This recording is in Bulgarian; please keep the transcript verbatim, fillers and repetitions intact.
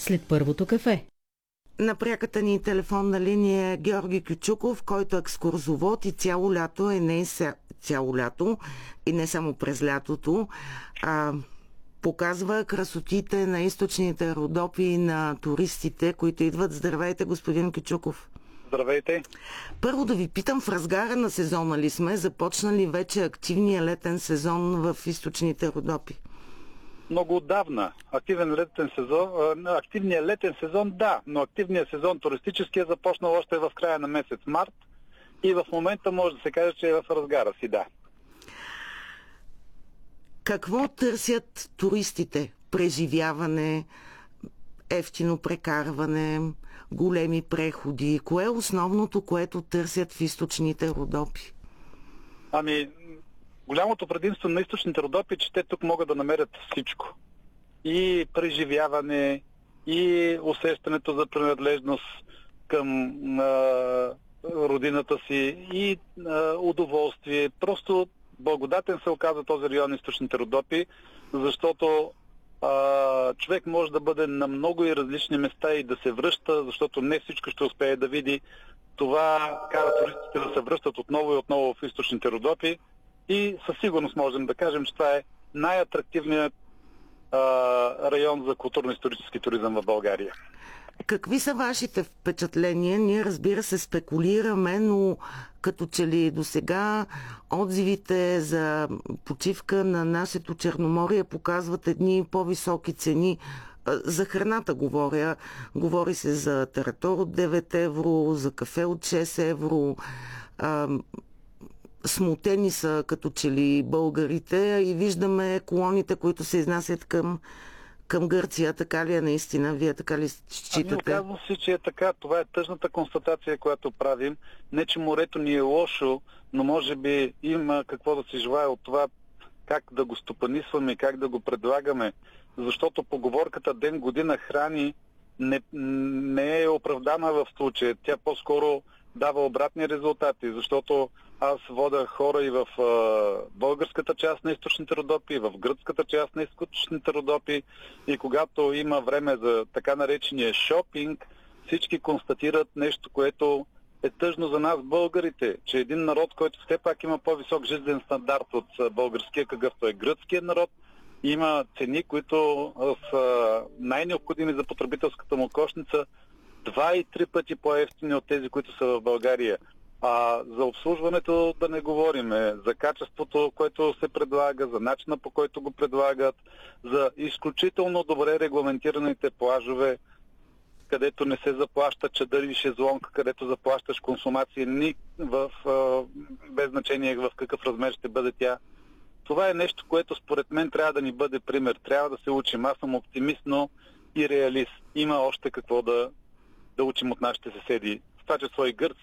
след първото кафе. На пряката ни телефонна линия е Георги Кючуков, който е екскурзовод и цяло лято, е не цяло лято и не само през лятото, а показва красотите на източните Родопи на туристите, които идват. Здравейте, господин Кючуков. Здравейте. Първо да ви питам, в разгара на сезона ли сме? Започнали вече активния летен сезон в източните Родопи? Много отдавна. Активен летен сезон, активният летен сезон, да, но активният сезон туристически е започнал още в края на месец март и в момента може да се каже, че е в разгара си, да. Какво търсят туристите? Преживяване, ефтино прекарване, големи преходи? Кое е основното, което търсят в източните Родопи? Ами, голямото предимство на източните Родопи е, че те тук могат да намерят всичко. И преживяване, и усещането за принадлежност към а, родината си, и а, удоволствие. Просто благодатен се оказа този район източните Родопи, защото а, човек може да бъде на много и различни места и да се връща, защото не всичко ще успее да види. Това кара туристите да се връщат отново и отново в източните Родопи. И със сигурност можем да кажем, че това е най-атрактивният а, район за културно-исторически туризъм в България. Какви са вашите впечатления? Ние, разбира се, спекулираме, но като че ли до сега отзивите за почивка на нашето Черноморие показват едни по-високи цени. За храната говоря. Говори се за таратор от девет евро, за кафе от шест евро. Смутени са като че ли българите и виждаме колоните, които се изнасят към, към Гърция. Така ли е наистина? Вие така ли считате? Ами оказва се, че е така. Това е тъжната констатация, която правим. Не, че морето ни е лошо, но може би има какво да се желае от това как да го стопанисваме, как да го предлагаме. Защото поговорката ден година храни не, не е оправдана в случая. Тя по-скоро дава обратни резултати, защото аз вода хора и в а, българската част на източните Родопи, и в гръцката част на източните Родопи, и когато има време за така наречения шопинг, всички констатират нещо, което е тъжно за нас българите, че един народ, който все пак има по-висок жизнен стандарт от българския, какъвто е гръцкият народ, има цени, които са най-необходими за потребителската му кошница, два и три пъти по-евтини от тези, които са в България. А за обслужването да не говориме, за качеството, което се предлага, за начина по който го предлагат, за изключително добре регламентираните плажове, където не се заплаща чадър и шезлонг, където заплащаш консумация ни в, без значение в какъв размер ще бъде тя. Това е нещо, което според мен трябва да ни бъде пример. Трябва да се учим. Аз съм оптимист, но и реалист. Има още какво да, да учим от нашите съседи. В това число и гърци.